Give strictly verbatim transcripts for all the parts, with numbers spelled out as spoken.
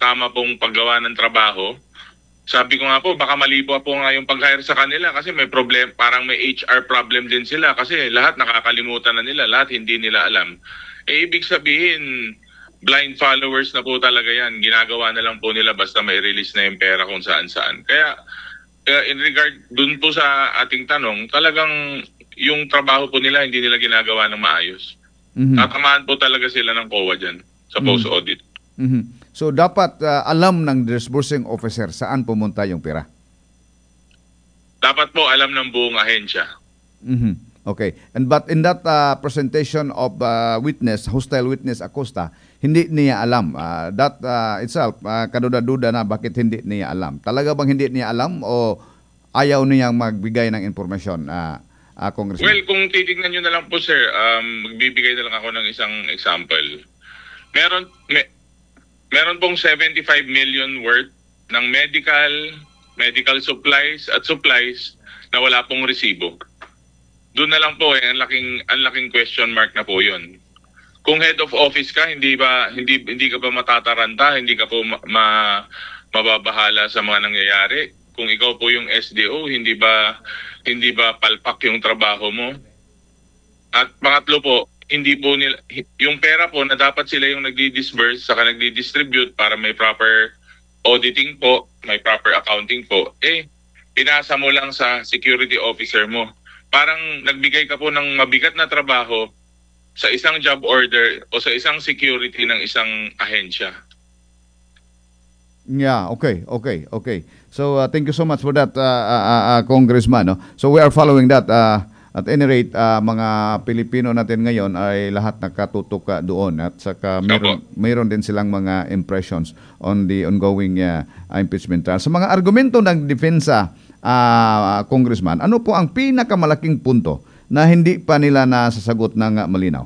tama pong paggawa ng trabaho. Sabi ko nga po, baka mali po po nga yung pag-hire sa kanila kasi may problem, parang may H R problem din sila kasi lahat nakakalimutan na nila, lahat hindi nila alam. Eh, ibig sabihin, blind followers na po talaga yan. Ginagawa na lang po nila basta may release na yung pera kung saan-saan. Kaya, uh, in regard dun po sa ating tanong, talagang yung trabaho po nila, hindi nila ginagawa ng maayos. Mm-hmm. Tatamaan po talaga sila ng C O A dyan sa post-audit. Mm-hmm. So, dapat uh, alam ng disbursing officer saan pumunta yung pera? Dapat po alam ng buong ahensya. Mm-hmm. Okay. And but in that uh, presentation of uh, witness, hostile witness Acosta, hindi niya alam. Uh, that uh, itself, uh, kaduda-duda na bakit hindi niya alam. Talaga bang hindi niya alam o ayaw niyang magbigay ng informasyon, uh, uh, Congressman? Well, kung titignan nyo na lang po, sir, um, magbibigay na lang ako ng isang example. Meron, may, meron pong seventy-five million worth ng medical, medical supplies at supplies na wala pong resibo. Doon na lang po eh, ang laking, ang laking question mark na po yun. Kung head of office ka, hindi ba hindi hindi ka ba matataranta, hindi ka po ma, ma, mababahala sa mga nangyayari? Kung ikaw po yung S D O, hindi ba hindi ba palpak yung trabaho mo? At pangatlo po, hindi po nila, yung pera po na dapat sila yung nagdi-disburse saka nagdi-distribute para may proper auditing po, may proper accounting po, eh, pinasa mo lang sa security officer mo. Parang nagbigay ka po ng mabigat na trabaho sa isang job order o sa isang security ng isang ahensya. Yeah, okay, okay, okay. So, uh, thank you so much for that, uh, uh, uh, Congressman. No? So, we are following that. Uh, At any rate, uh, mga Pilipino natin ngayon ay lahat nakatutok uh, doon at saka mayroon, mayroon din silang mga impressions on the ongoing uh, impeachment trial. Sa mga argumento ng depensa, uh, Congressman, ano po ang pinakamalaking punto na hindi pa nila nasasagot ng uh, malinaw?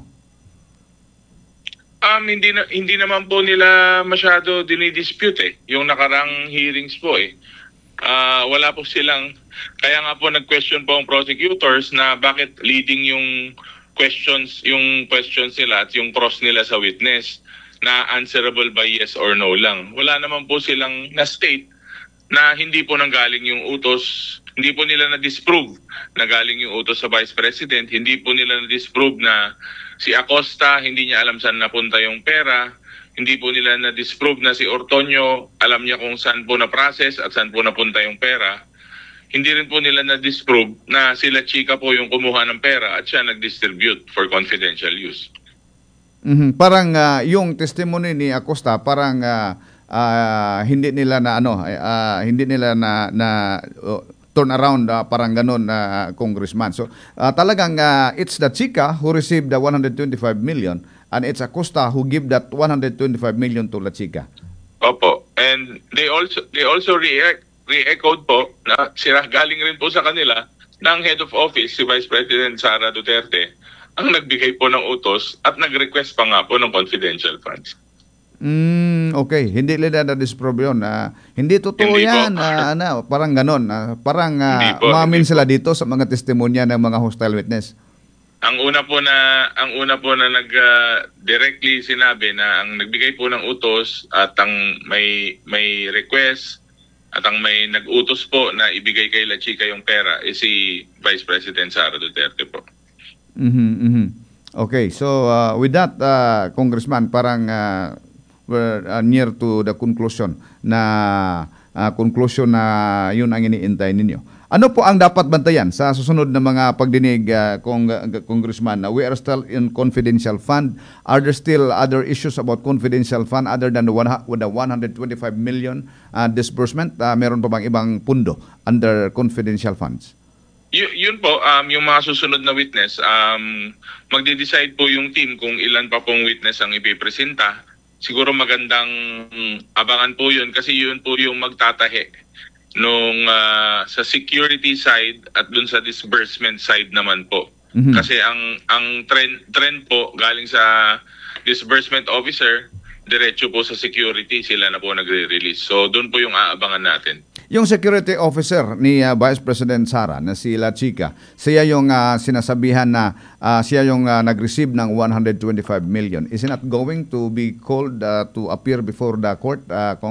Um, hindi, na, hindi naman po nila masyado dinidispute eh. Yung nakarang hearings po eh. Uh, wala po silang, kaya nga po nag-question po ang prosecutors na bakit leading yung questions, yung questions nila at yung cross nila sa witness na answerable by yes or no lang. Wala naman po silang na-state na hindi po nanggaling yung utos, hindi po nila na-disprove na galing yung utos sa Vice President, hindi po nila na-disprove na si Acosta hindi niya alam saan napunta yung pera. Hindi po nila na-disprove na si Ortonio alam niya kung saan po na-process at saan po napunta yung pera. Hindi rin po nila na-disprove na sila Chica po yung kumuha ng pera at siya nag-distribute for confidential use. Mm-hmm. Parang uh, yung testimony ni Acosta parang uh, uh, hindi nila na ano uh, hindi nila na, na uh, turn around uh, parang ganun na uh, Congressman. So uh, talagang uh, it's the Chica who received the one hundred twenty-five million and it's Acosta who give that one hundred twenty-five million to La Chica. Opo. And they also they also re- re-echoed po na sila galing rin po sa kanila ng head of office si Vice President Sara Duterte ang nagbigay po ng utos at nag-request pa nga po ng confidential funds. Mm, okay, hindi nila na-disprove yun. Uh, hindi totoo hindi yan. Uh, ano, parang ganon. Uh, parang uh, umamin sila dito sa mga testimonya ng mga hostile witness. Ang una po na ang una po na nag uh, directly sinabi na ang nagbigay po ng utos at ang may may request at ang may nag-utos po na ibigay kay La Chica yung pera is si Vice President Sara Duterte po. Mhm. Mm-hmm. Okay, so uh, with that uh, Congressman, parang uh, we're uh, near to the conclusion na uh, conclusion na yun ang iniintay ninyo. Ano po ang dapat bantayan sa susunod na mga pagdinig, uh, Cong- Congressman? Uh, we are still in confidential fund. Are there still other issues about confidential fund other than the, one, the one hundred twenty-five million uh, disbursement? Uh, meron pa bang ibang pundo under confidential funds? Y- yun po, um, yung mga susunod na witness, um, magde-decide po yung team kung ilan pa pong witness ang ipipresenta. Siguro magandang abangan po yun kasi yun po yung magtatahe nung uh, sa security side at dun sa disbursement side naman po. Mm-hmm. Kasi ang ang trend trend po galing sa disbursement officer diretso po sa security sila na po nagre-release. So dun po yung aabangan natin. Yung security officer ni uh, Vice President Sara na si La Chica, siya yung uh, sinasabihan na uh, siya yung uh, nag-receive ng one hundred twenty-five million. Is he not going to be called uh, to appear before the court? Uh,